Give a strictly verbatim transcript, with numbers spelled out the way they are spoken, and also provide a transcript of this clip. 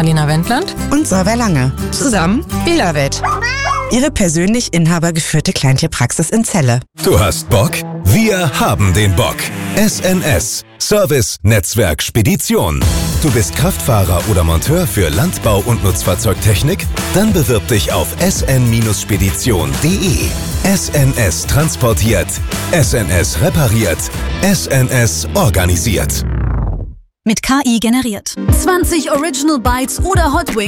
Marlena Wendland und Solveig Lange. Zusammen Belavet. Ihre persönlich inhabergeführte Kleintierpraxis in Celle. Du hast Bock? Wir haben den Bock. S N S. Service Netzwerk Spedition. Du bist Kraftfahrer oder Monteur für Landbau und Nutzfahrzeugtechnik? Dann bewirb dich auf s n spedition punkt d e. S N S transportiert, S N S repariert, S N S organisiert. Mit K I generiert. zwanzig Original Bites oder Hot Wings